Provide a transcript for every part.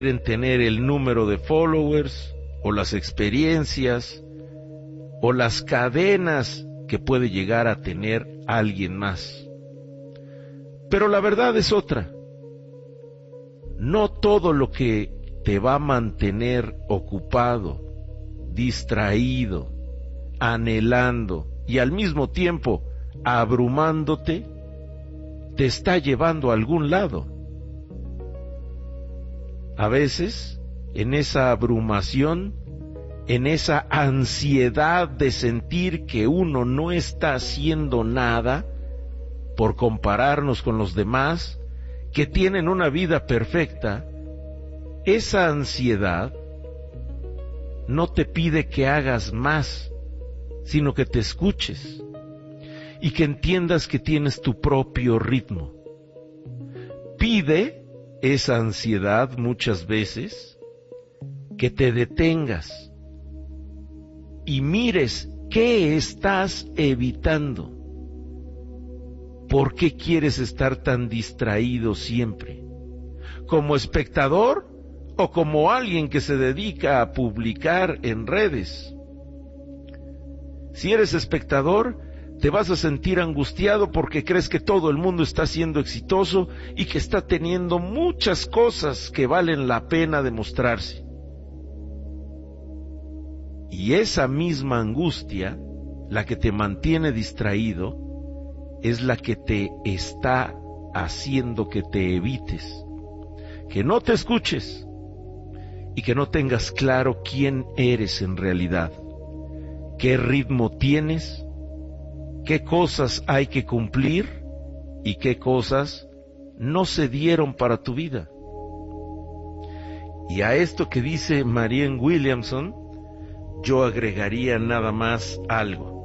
quieren tener el número de followers, o las experiencias, o las cadenas que puede llegar a tener alguien más. Pero la verdad es otra. No todo lo que te va a mantener ocupado, distraído, anhelando y al mismo tiempo abrumándote, te está llevando a algún lado. A veces, en esa abrumación, en esa ansiedad de sentir que uno no está haciendo nada, por compararnos con los demás, que tienen una vida perfecta, esa ansiedad no te pide que hagas más, sino que te escuches y que entiendas que tienes tu propio ritmo. Pide esa ansiedad muchas veces que te detengas y mires qué estás evitando. ¿Por qué quieres estar tan distraído siempre? ¿Como espectador o como alguien que se dedica a publicar en redes? Si eres espectador, te vas a sentir angustiado porque crees que todo el mundo está siendo exitoso y que está teniendo muchas cosas que valen la pena demostrarse. Y esa misma angustia, la que te mantiene distraído, es la que te está haciendo que te evites, que no te escuches y que no tengas claro quién eres en realidad, qué ritmo tienes, qué cosas hay que cumplir y qué cosas no se dieron para tu vida. Y a esto que dice Marianne Williamson, yo agregaría nada más algo.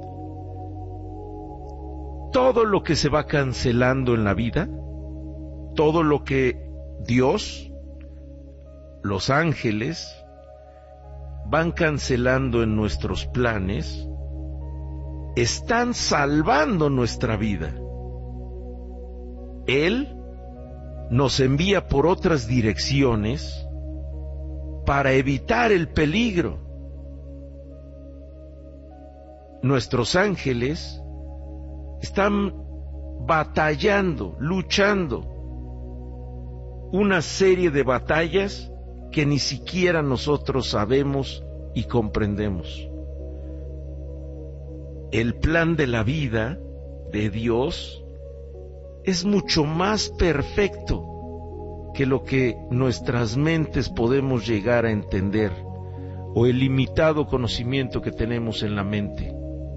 Todo lo que se va cancelando en la vida, todo lo que Dios, los ángeles, van cancelando en nuestros planes, están salvando nuestra vida. Él nos envía por otras direcciones para evitar el peligro. Nuestros ángeles están batallando, luchando una serie de batallas que ni siquiera nosotros sabemos y comprendemos. El plan de la vida de Dios es mucho más perfecto que lo que nuestras mentes podemos llegar a entender o el limitado conocimiento que tenemos en la mente.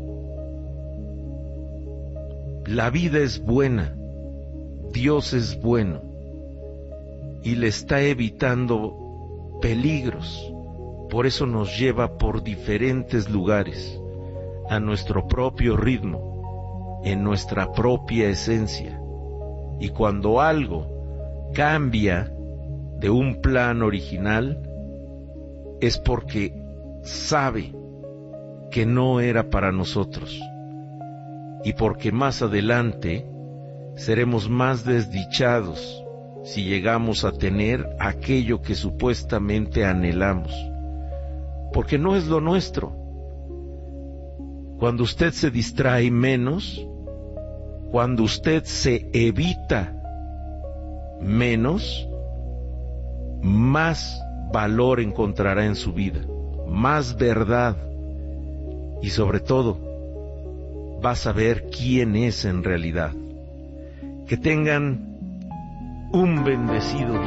La vida es buena, Dios es bueno y le está evitando peligros, por eso nos lleva por diferentes lugares, a nuestro propio ritmo, en nuestra propia esencia. Y cuando algo cambia de un plan original, es porque sabe que no era para nosotros. Y porque más adelante seremos más desdichados si llegamos a tener aquello que supuestamente anhelamos, porque no es lo nuestro. Cuando usted se distrae menos, cuando usted se evita menos, más valor encontrará en su vida, más verdad y sobre todo va a saber quién es en realidad. Que tengan un bendecido día.